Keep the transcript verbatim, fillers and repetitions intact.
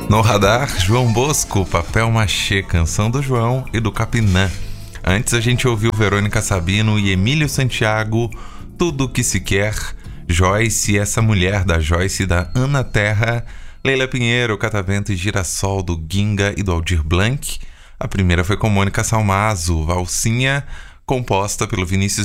No radar, João Bosco, Papel Machê, canção do João e do Capinã. Antes a gente ouviu Verônica Sabino e Emílio Santiago, Tudo Que Se Quer, Joyce, Essa Mulher, da Joyce e da Ana Terra, Leila Pinheiro, Catavento e Girassol, do Ginga e do Aldir Blanc. A primeira foi com Mônica Salmazo, Valsinha, composta pelo Vinícius